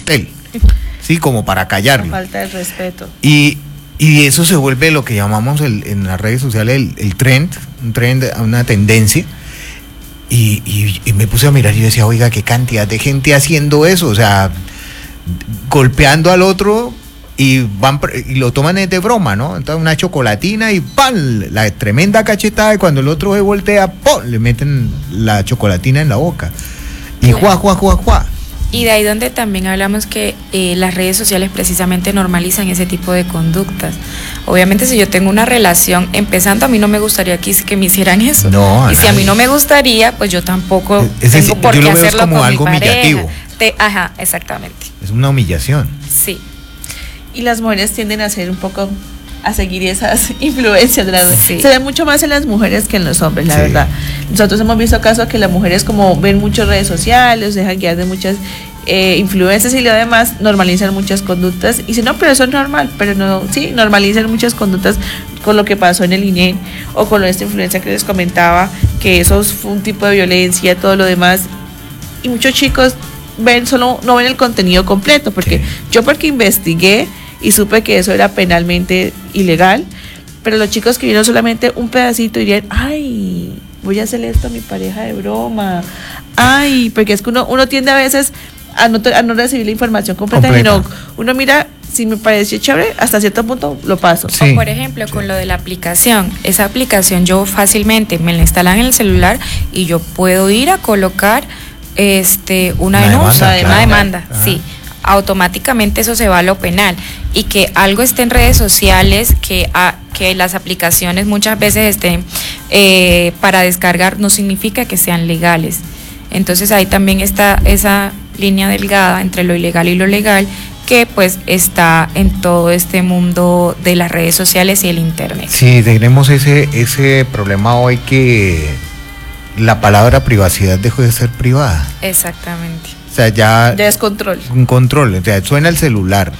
él, sí, como para callarlo. Falta de respeto. Y eso se vuelve lo que llamamos en las redes sociales el trend, una tendencia. Y me puse a mirar y decía, oiga, qué cantidad de gente haciendo eso, o sea, golpeando al otro y lo toman de broma, ¿no? Entonces una chocolatina y ¡pam! La tremenda cachetada, y cuando el otro se voltea, ¡pum! Le meten la chocolatina en la boca. Y ¡juá! Y de ahí donde también hablamos que las redes sociales precisamente normalizan ese tipo de conductas. Obviamente si yo tengo una relación empezando, a mí no me gustaría que me hicieran eso. No, y si a mí no me gustaría, pues yo tampoco tengo por qué hacerlo como con algo mi pareja. humillativo. Ajá, exactamente. Es una humillación. Sí. Y las mujeres tienden a ser un poco, a seguir esas influencias de las redes. Sí. Se ve mucho más en las mujeres que en los hombres, la Sí. verdad. Nosotros hemos visto casos que las mujeres como ven muchas redes sociales, dejan guiar de muchas influencias y lo demás, normalizan muchas conductas y dicen, no, pero eso es normal, pero no, sí, normalizan muchas conductas con lo que pasó en el INE o con esta influencia que les comentaba, que eso fue un tipo de violencia, todo lo demás, y muchos chicos no ven el contenido completo, porque porque investigué y supe que eso era penalmente ilegal, pero los chicos que vieron solamente un pedacito dirían, ay, voy a hacerle esto a mi pareja de broma, ay, porque es que uno tiende a veces a no recibir la información completa. Sino uno mira, si me pareció chévere, hasta cierto punto lo paso. Sí. O por ejemplo, con lo de la aplicación, esa aplicación yo fácilmente me la instalan en el celular y yo puedo ir a colocar una denuncia, una demanda, sí. Automáticamente eso se va a lo penal, y que algo esté en redes sociales, que las aplicaciones muchas veces estén para descargar, no significa que sean legales. Entonces ahí también está esa línea delgada entre lo ilegal y lo legal, que pues está en todo este mundo de las redes sociales y el internet. Sí, tenemos ese problema hoy, que la palabra privacidad dejó de ser privada. Exactamente. O sea, ya es control. Un control, o sea, suena el celular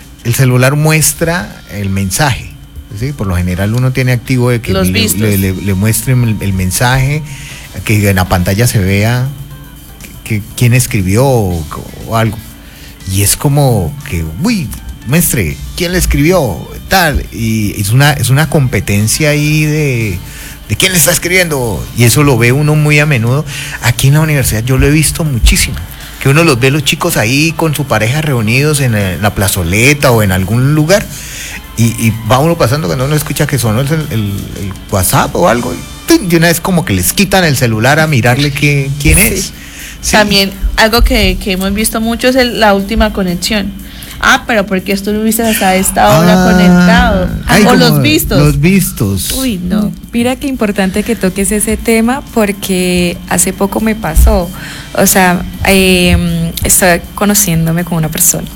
muestra el mensaje, ¿sí? Por lo general uno tiene activo de que le muestren el mensaje, que en la pantalla se vea que quién escribió o algo, y es como que, uy, muestre quién le escribió, tal, y es una competencia ahí de quién le está escribiendo, y eso lo ve uno muy a menudo. Aquí en la universidad yo lo he visto muchísimo, que uno los ve los chicos ahí con su pareja reunidos en la plazoleta o en algún lugar, y va uno pasando cuando uno escucha que sonó el WhatsApp o algo, y de una vez como que les quitan el celular a mirarle quién es. Sí. También algo que hemos visto mucho es la última conexión. Ah, pero porque estuviste hasta esta hora conectado. O los vistos. Los vistos. Uy, no. Mira qué importante que toques ese tema, porque hace poco me pasó. O sea, estoy conociéndome con una persona.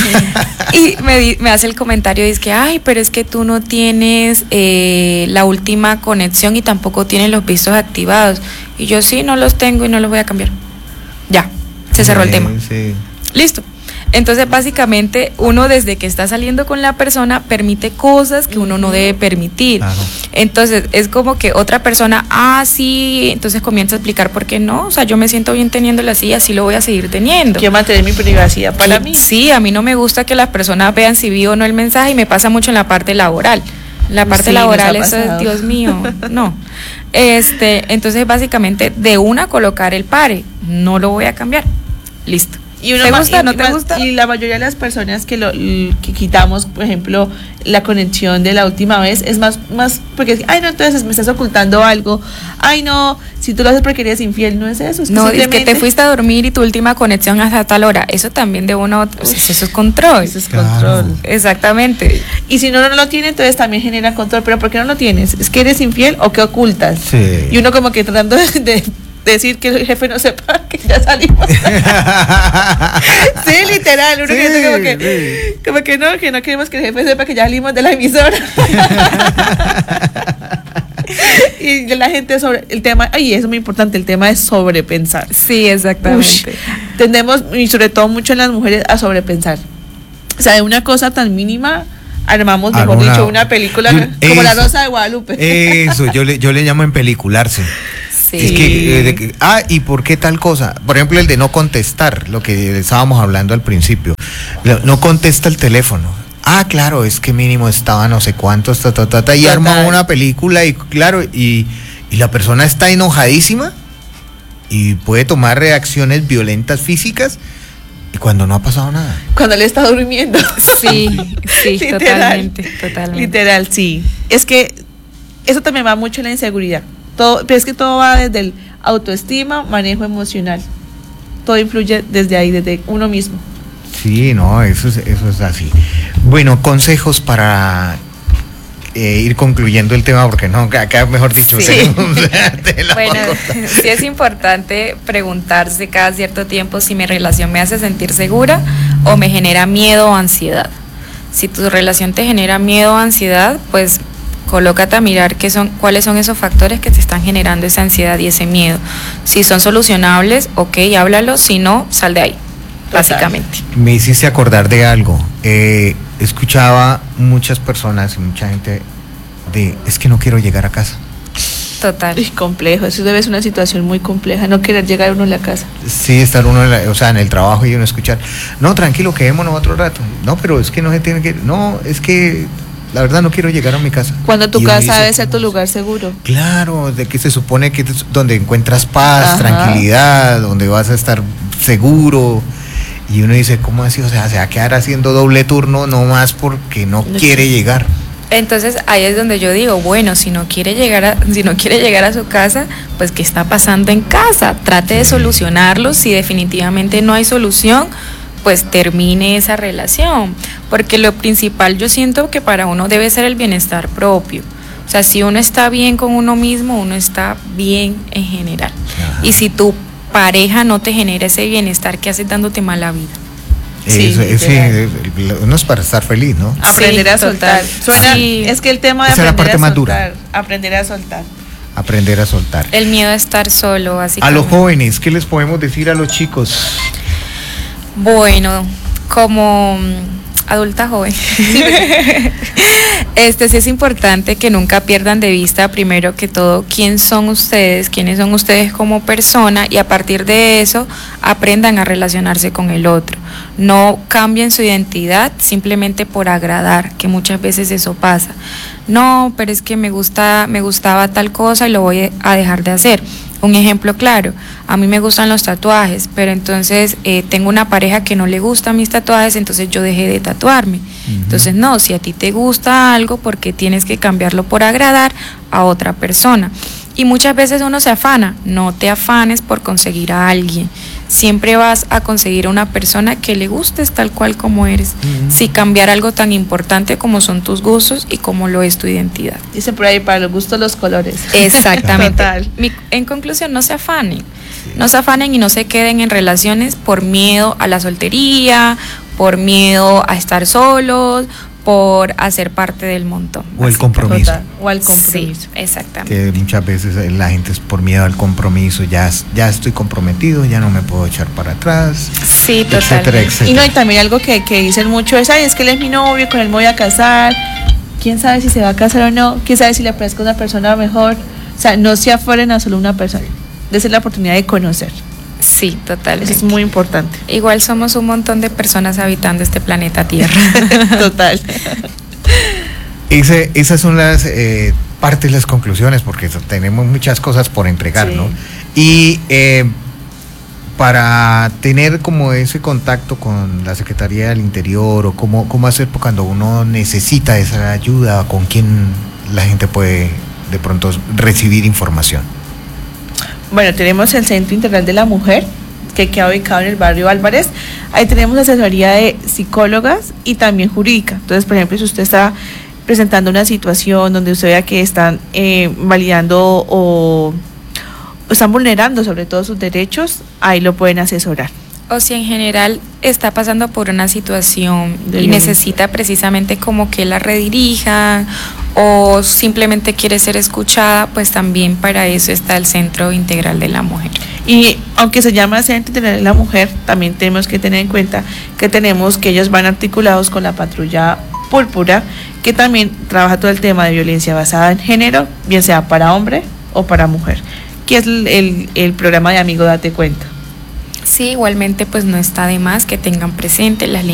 Y me hace el comentario, dice que, ay, pero es que tú no tienes la última conexión y tampoco tienes los vistos activados. Y yo sí, no los tengo y no los voy a cambiar. Ya, se cerró el tema. Sí. Listo. Entonces básicamente uno, desde que está saliendo con la persona, permite cosas que uno no debe permitir. Claro. Entonces es como que otra persona, sí, entonces comienza a explicar por qué no, o sea, yo me siento bien teniéndola así, así lo voy a seguir teniendo. Quiero mantener mi privacidad para mí. Sí, a mí no me gusta que las personas vean si vi o no el mensaje, y me pasa mucho en la parte laboral. La parte laboral, eso es, Dios mío, no. Entonces básicamente de una colocar el pare, no lo voy a cambiar, listo. ¿Te gusta? ¿No te gusta? Y la mayoría de las personas que quitamos, por ejemplo, la conexión de la última vez, es más porque, ay, no, entonces me estás ocultando algo. Ay, no, si tú lo haces porque eres infiel, no es eso. Es que no, es que te fuiste a dormir y tu última conexión hasta tal hora. Eso también de uno, eso es control. Eso es control. Exactamente. Y si no lo tiene, entonces también genera control. ¿Pero por qué no lo tienes? ¿Es que eres infiel o que ocultas? Sí. Y uno como que tratando de decir que el jefe no sepa que ya salimos. Sí, literal, uno como que no queremos que el jefe sepa que ya salimos de la emisora. Y la gente sobre el tema, eso es muy importante, el tema es sobrepensar. Sí, exactamente. Tendemos, y sobre todo mucho en las mujeres, a sobrepensar. O sea, de una cosa tan mínima armamos, mejor dicho, una película como La Rosa de Guadalupe. Eso, yo le llamo empelicularse. Sí. Es que, ¿y por qué tal cosa? Por ejemplo, el de no contestar, lo que estábamos hablando al principio. No contesta el teléfono. Ah, claro, es que mínimo estaba no sé cuántos, y arma una película y claro, y la persona está enojadísima y puede tomar reacciones violentas físicas y cuando no ha pasado nada. Cuando él está durmiendo. Sí, totalmente. Literal, sí. Es que eso también va mucho en la inseguridad. Pero es que todo va desde el autoestima, manejo emocional. Todo influye desde ahí, desde uno mismo. Sí, no, eso es así. Bueno, consejos para ir concluyendo el tema, porque no, acá mejor dicho, sí. Bueno, sí es importante preguntarse cada cierto tiempo si mi relación me hace sentir segura o me genera miedo o ansiedad. Si tu relación te genera miedo o ansiedad, pues colócate a mirar cuáles son esos factores que te están generando esa ansiedad y ese miedo. Si son solucionables, ok, háblalo, si no, sal de ahí. Básicamente. Me hiciste acordar de algo. Escuchaba muchas personas y mucha gente es que no quiero llegar a casa. Total. Es complejo, eso debe ser una situación muy compleja, no querer llegar uno a la casa. Sí, estar uno en el trabajo y uno escuchar, no, tranquilo, quedémonos otro rato. No, pero es que no se tiene que, no, es que la verdad no quiero llegar a mi casa. Cuando tu casa debe ser tu lugar seguro. Claro, de que se supone que es donde encuentras paz, tranquilidad, donde vas a estar seguro. Y uno dice, ¿cómo así? O sea, se va a quedar haciendo doble turno nomás porque no quiere llegar. Entonces ahí es donde yo digo, bueno, si no quiere llegar a su casa, pues ¿qué está pasando en casa? Trate de solucionarlo. Si definitivamente no hay solución, pues termine esa relación. Porque lo principal yo siento que para uno debe ser el bienestar propio. O sea, si uno está bien con uno mismo, uno está bien en general. Y si tu pareja no te genera ese bienestar, ¿qué haces dándote mala vida? Sí, no es para estar feliz, ¿no? Aprender a soltar. Es que el tema de esa aprender es la parte más dura. Aprender a soltar. Aprender a soltar. El miedo a estar solo, así. A los jóvenes, ¿qué les podemos decir a los chicos? Bueno, como adulta joven, sí es importante que nunca pierdan de vista, primero que todo, quiénes son ustedes como persona, y a partir de eso aprendan a relacionarse con el otro. No cambien su identidad simplemente por agradar, que muchas veces eso pasa. No, pero es que me gustaba tal cosa y lo voy a dejar de hacer. Un ejemplo claro, a mí me gustan los tatuajes, pero entonces tengo una pareja que no le gustan mis tatuajes, entonces yo dejé de tatuarme. Entonces no, si a ti te gusta algo, ¿por qué tienes que cambiarlo por agradar a otra persona? Y muchas veces uno se afana. No te afanes por conseguir a alguien. Siempre vas a conseguir a una persona que le gustes tal cual como eres, sin cambiar algo tan importante como son tus gustos y como lo es tu identidad. Dice por ahí, para los gustos los colores. Exactamente. En conclusión, no se afanen. No se afanen y no se queden en relaciones por miedo a la soltería, por miedo a estar solos, por hacer parte del montón. O el compromiso. O al compromiso. Sí, exactamente. Que muchas veces la gente es por miedo al compromiso, ya estoy comprometido, ya no me puedo echar para atrás. Sí, totalmente. Etcétera, etcétera. Y no, y también algo que dicen mucho es, es que él es mi novio, con él me voy a casar. ¿Quién sabe si se va a casar o no? ¿Quién sabe si le aparezca una persona mejor? O sea, no se afueren a solo una persona. Dese la oportunidad de conocer. Sí, totalmente. Eso es muy importante. Igual somos un montón de personas habitando este planeta Tierra. Total. Esas son las partes, las conclusiones, porque tenemos muchas cosas por entregar, sí, ¿no? Y para tener como ese contacto con la Secretaría del Interior, o cómo hacer cuando uno necesita esa ayuda, con quién la gente puede de pronto recibir información. Bueno, tenemos el Centro Integral de la Mujer, que queda ubicado en el barrio Álvarez. Ahí tenemos asesoría de psicólogas y también jurídica. Entonces, por ejemplo, si usted está presentando una situación donde usted vea que están validando o están vulnerando sobre todo sus derechos, ahí lo pueden asesorar. O si en general está pasando por una situación y necesita precisamente como que la redirijan, o simplemente quiere ser escuchada, pues también para eso está el Centro Integral de la Mujer. Y aunque se llama Centro Integral de la Mujer, también tenemos que tener en cuenta que ellos van articulados con la Patrulla Púrpura, que también trabaja todo el tema de violencia basada en género, bien sea para hombre o para mujer, que es el programa de Amigo Date Cuenta. Sí, igualmente pues no está de más que tengan presente las